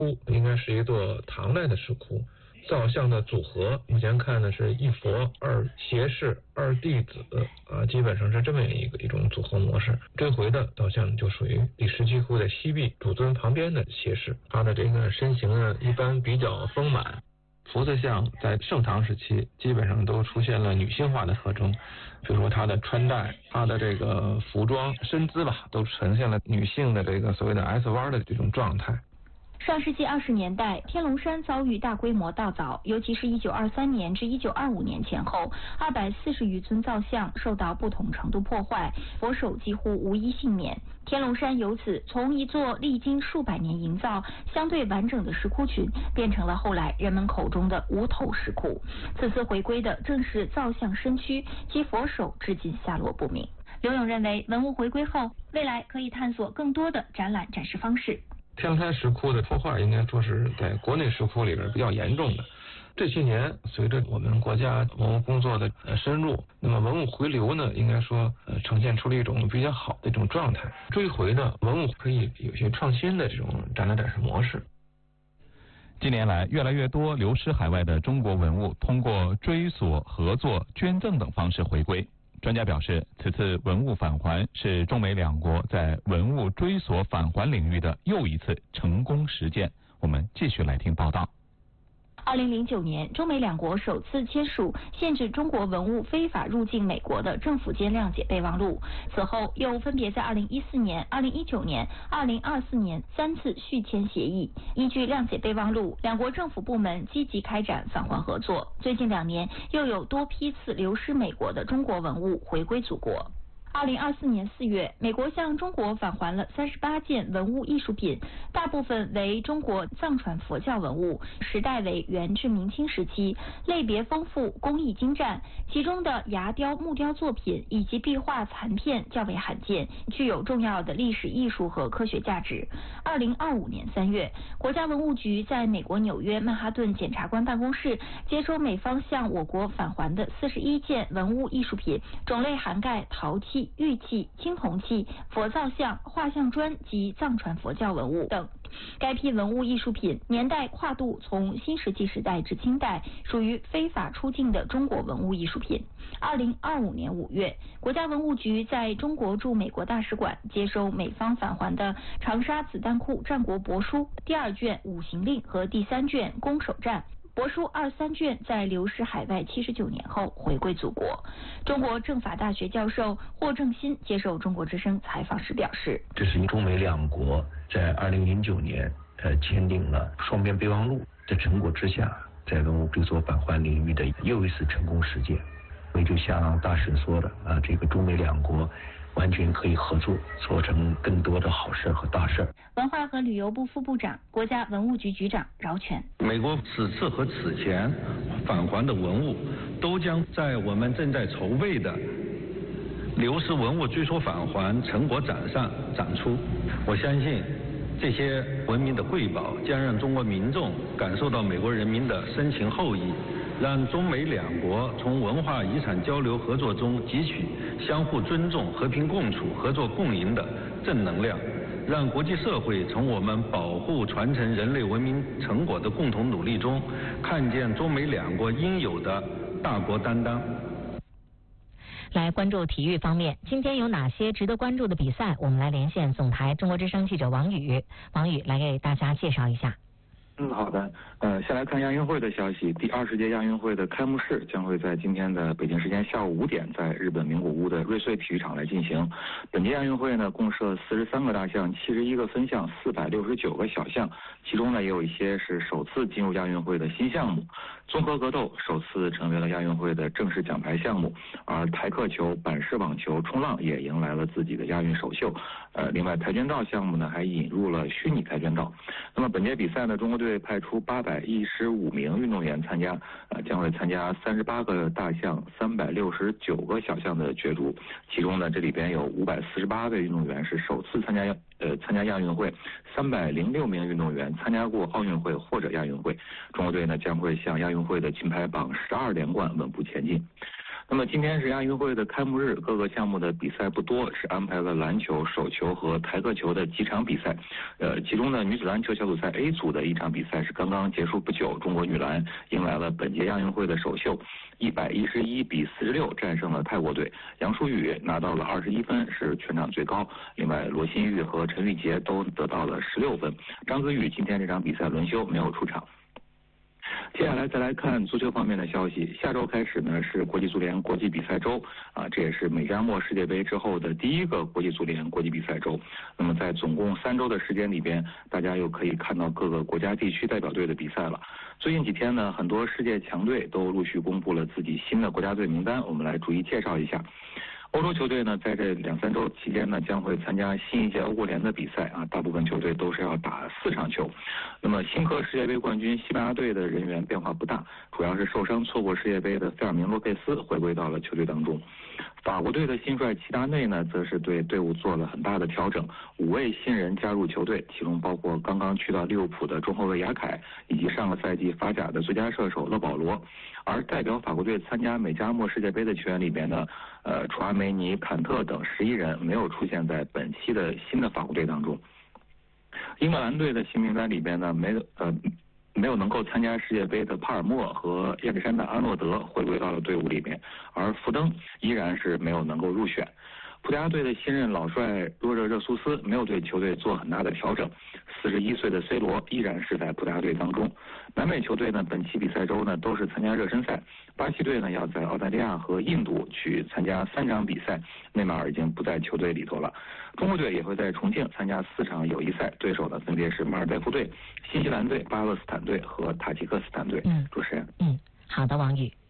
应该是一座唐代的石窟。造像的组合，目前看呢是一佛二胁侍二弟子基本上是这么一种组合模式。这回的造像就属于第17窟的西壁主尊旁边的胁侍，他的这个身形呢一般比较丰满。菩萨像在盛唐时期基本上都出现了女性化的特征，比如说她的穿戴、她的这个服装、身姿吧，都呈现了女性的这个所谓的 S 弯的这种状态。 上世纪20年代，天龙山遭遇大规模盗凿，尤其是1923年至1925年前后，240余尊造像受到不同程度破坏，佛手几乎无一幸免。天龙山由此从一座历经数百年营造、相对完整的石窟群，变成了后来人们口中的无头石窟。此次回归的正是造像身躯及佛手，至今下落不明。刘勇认为，文物回归后，未来可以探索更多的展览展示方式。 天龙山石窟的破坏应该说是在国内石窟里边比较严重的。这些年，随着我们国家文物工作的深入，那么文物回流呢，应该说呈现出了一种比较好的一种状态。追回的文物可以有些创新的这种展览展示模式。 近年来，越来越多流失海外的中国文物通过追索、合作、捐赠等方式回归。专家表示，此次文物返还是中美两国在文物追索返还领域的又一次成功实践。我们继续来听报道。 2009年，中美两国首次签署限制中国文物非法入境美国的政府间谅解备忘录。此后，又分别在2014年、2019年、2024年3次续签协议。依据谅解备忘录，两国政府部门积极开展返还合作。最近2年，又有多批次流失美国的中国文物回归祖国。2024年4月，美国向中国返还了38件文物艺术品，大部分为中国藏传佛教文物，时代为元至明清时期，类别丰富，工艺精湛，其中的牙雕、木雕作品以及壁画残片较为罕见，具有重要的历史艺术和科学价值。2025年3月，国家文物局在美国纽约曼哈顿检察官办公室接收美方向我国返还的41件文物艺术品，种类涵盖陶器、玉器、青铜器、佛造像、画像砖及藏传佛教文物等。该批文物艺术品年代跨度从新石器时代至清代，属于非法出境的中国文物艺术品。2025年5月，国家文物局在中国驻美国大使馆接收美方返还的长沙子弹库战国帛书第2卷五行令和第3卷攻守战。帛书23卷在流失海外79年后回归祖国。中国政法大学教授霍正新接受中国之声采访时表示， 这是中美两国在2009年签订了双边备忘录的成果之下，在文物追索返还领域的又一次成功实践。也就像大使说的这个中美两国完全可以合作，做成更多的好事和大事。 文化和旅游部副部长、国家文物局局长饶全： 美国此次和此前返还的文物，都将在我们正在筹备的流失文物追索返还成果展上展出。我相信，这些文明的瑰宝将让中国民众感受到美国人民的深情厚谊，让中美两国从文化遗产交流合作中汲取相互尊重、和平共处、合作共赢的正能量，让国际社会从我们保护传承人类文明成果的共同努力中，看见中美两国应有的大国担当。 来关注体育方面，今天有哪些值得关注的比赛？我们来连线总台中国之声记者王宇，王宇来给大家介绍一下。 好的，先来看亚运会的消息。第20届亚运会的开幕式将会在今天的北京时间下午5点，在日本名古屋的瑞穗体育场来进行。本届亚运会呢，共设43个大项、71个分项、469个小项，其中呢也有一些是首次进入亚运会的新项目。综合格斗首次成为了亚运会的正式奖牌项目，而台客球、板式网球、冲浪也迎来了自己的亚运首秀。另外跆拳道项目呢还引入了虚拟跆拳道。那么本届比赛呢，中国队派出815名运动员参加，将会参加38个大项、369个小项的角逐。其中呢，这里边有548位运动员是首次参加亚运会，306名运动员参加过奥运会或者亚运会。中国队呢将会向亚运会的金牌榜12连冠稳步前进。 那么今天是亚运会的开幕日，各个项目的比赛不多，只安排了篮球、手球和台个球的几场比赛。其中呢，女子篮球小组赛 A 组的一场比赛是刚刚结束不久，中国女篮迎来了本届亚运会的首秀，111-46战胜了泰国队，杨舒雨拿到了21分，是全场最高。另外，罗新玉和陈玉洁都得到了16分。张子宇今天这场比赛轮休没有出场。接下来再来看足球方面的消息，下周开始呢是国际足联国际比赛周这也是美加墨世界杯之后的第一个国际足联国际比赛周。那么在总共3周的时间里边，大家又可以看到各个国家地区代表队的比赛了。最近几天呢，很多世界强队都陆续公布了自己新的国家队名单，我们来逐一介绍一下。欧洲球队呢，在这2-3周期间呢，将会参加新一届欧国联的比赛大部分球队都是要打4场球。那么新科世界杯冠军西班牙队的人员变化不大，主要是受伤错过世界杯的费尔明洛佩斯回归到了球队当中。法国队的新帅齐达内呢，则是对队伍做了很大的调整，5位新人加入球队，其中包括刚刚去到利物浦的中后卫雅凯，以及上个赛季法甲的最佳射手勒保罗。而代表法国队参加美加墨世界杯的球员里边呢，楚阿梅尼、坎特等11人没有出现在本期的新的法国队当中。英格兰队的新名单里边呢，没有能够参加世界杯的帕尔默和亚历山大·阿诺德回归到了队伍里面，而福登依然是没有能够入选。葡萄牙队的新任老帅洛热热苏斯没有对球队做很大的调整，41岁的 C 罗依然是在葡萄牙队当中。南美球队呢，本期比赛周呢都是参加热身赛。巴西队呢要在澳大利亚和印度去参加3场比赛，内马尔已经不在球队里头了。中国队也会在重庆参加4场友谊赛，对手呢分别是马尔代夫队、新西兰队、巴勒斯坦队和塔吉克斯坦队。主持人。 好的，王宇。